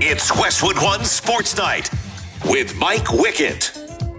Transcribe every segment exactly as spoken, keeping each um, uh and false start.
It's Westwood One Sports Night with Mike Wickett.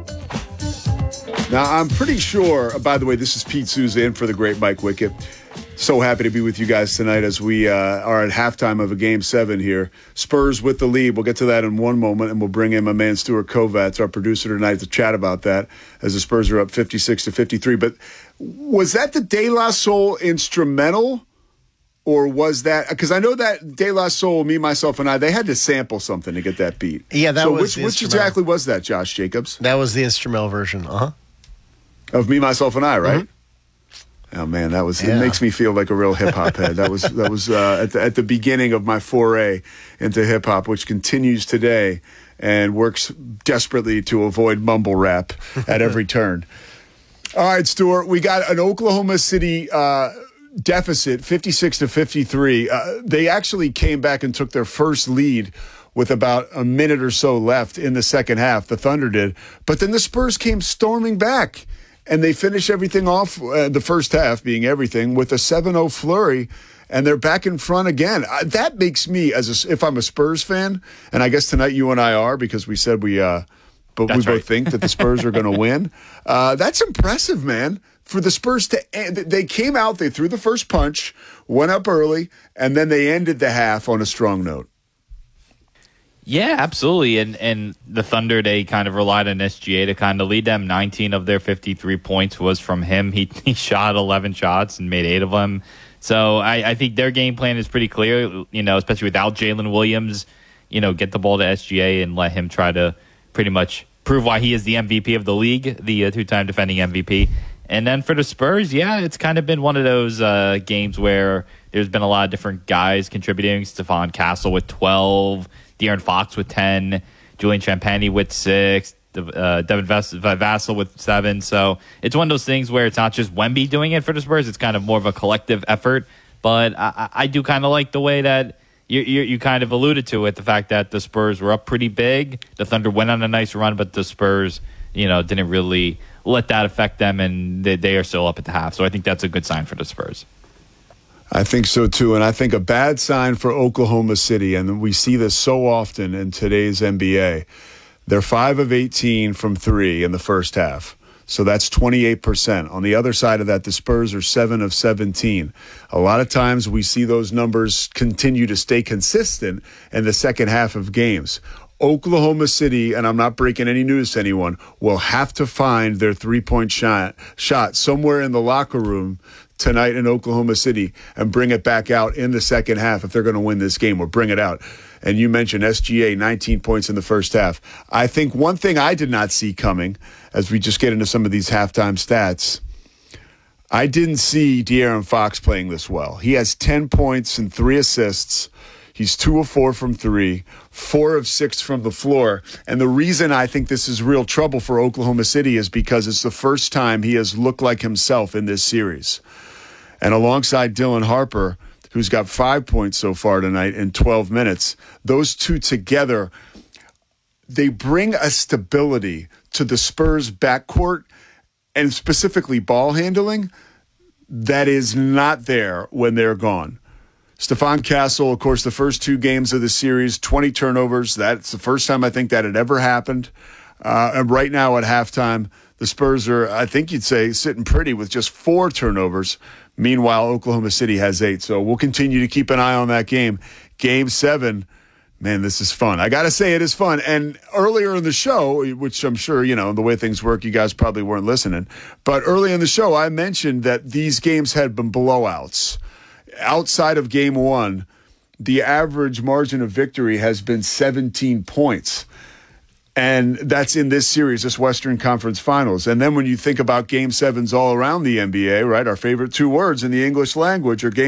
Now, I'm pretty sure, by the way, this is Pete Souza in for the great Mike Wickett. So happy to be with you guys tonight as we uh, are at halftime of a game seven here. Spurs with the lead. We'll get to that in one moment, and we'll bring in my man Stuart Kovats, our producer tonight, to chat about that as the Spurs are up fifty-six to fifty-three. But was that the De La Soul instrumental, or was that – because I know that De La Soul, me, myself, and I, they had to sample something to get that beat. Yeah, that so was which, which exactly was that, Josh Jacobs? That was the instrumental version, uh-huh. Of Me, Myself, and I, right? Mm-hmm. Oh man, that was. Yeah. It makes me feel like a real hip hop head. That was that was uh, at the at the beginning of my foray into hip hop, which continues today and works desperately to avoid mumble rap at every turn. All right, Stuart, we got an Oklahoma City uh, deficit, fifty-six to fifty-three. Uh, they actually came back and took their first lead with about a minute or so left in the second half. The Thunder did, but then the Spurs came storming back. And they finish everything off, uh, the first half being everything, with a seven oh flurry, and they're back in front again. Uh, that makes me, as a, if I'm a Spurs fan, and I guess tonight you and I are because we said we, uh, but that's we right. both think that the Spurs are going to win. Uh, that's impressive, man. For the Spurs to, they came out, they threw the first punch, went up early, and then they ended the half on a strong note. Yeah, absolutely. And and the Thunder, they kind of relied on S G A to kind of lead them. nineteen of their fifty-three points was from him. He he shot eleven shots and made eight of them. So I, I think their game plan is pretty clear, you know, especially without Jalen Williams, you know, get the ball to S G A and let him try to pretty much prove why he is the M V P of the league, the uh, two-time defending M V P. And then for the Spurs, yeah, it's kind of been one of those uh, games where there's been a lot of different guys contributing. Stephon Castle with twelve, De'Aaron Fox with ten, Julian Champagnie with six, uh, Devin Vassell with seven. So it's one of those things where it's not just Wemby doing it for the Spurs. It's kind of more of a collective effort. But I, I do kind of like the way that you, you, you kind of alluded to it, the fact that the Spurs were up pretty big. The Thunder went on a nice run, but the Spurs, you know, didn't really let that affect them, and they, they are still up at the half. So I think that's a good sign for the Spurs. I think so, too. And I think a bad sign for Oklahoma City, and we see this so often in today's N B A, they're five of eighteen from three in the first half. So that's twenty-eight percent. On the other side of that, the Spurs are seven of seventeen. A lot of times we see those numbers continue to stay consistent in the second half of games. Oklahoma City, and I'm not breaking any news to anyone, will have to find their three-point shot, shot somewhere in the locker room tonight in Oklahoma City and bring it back out in the second half if they're going to win this game, or bring it out. And you mentioned S G A, nineteen points in the first half. I think one thing I did not see coming, as we just get into some of these halftime stats, I didn't see De'Aaron Fox playing this well. He has ten points and three assists. He's two of four from three, four of six from the floor. And the reason I think this is real trouble for Oklahoma City is because it's the first time he has looked like himself in this series. And alongside Dylan Harper, who's got five points so far tonight in twelve minutes, those two together, they bring a stability to the Spurs backcourt, and specifically ball handling, that is not there when they're gone. Stephon Castle, of course, the first two games of the series, twenty turnovers. That's the first time I think that had ever happened. Uh, and right now at halftime, the Spurs are, I think you'd say, sitting pretty with just four turnovers. Meanwhile, Oklahoma City has eight. So we'll continue to keep an eye on that game. Game seven, man, this is fun. I got to say it is fun. And earlier in the show, which I'm sure, you know, the way things work, you guys probably weren't listening. But early in the show, I mentioned that these games had been blowouts. Outside of game one, the average margin of victory has been seventeen points. And that's in this series, this Western Conference Finals. And then when you think about game sevens all around the N B A, right, our favorite two words in the English language are game